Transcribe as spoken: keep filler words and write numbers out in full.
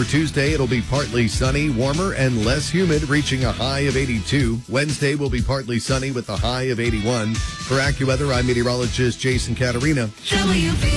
For Tuesday, it'll be partly sunny, warmer, and less humid, reaching a high of eighty-two. Wednesday will be partly sunny with a high of eighty-one. For AccuWeather, I'm meteorologist Jason Caterina. W B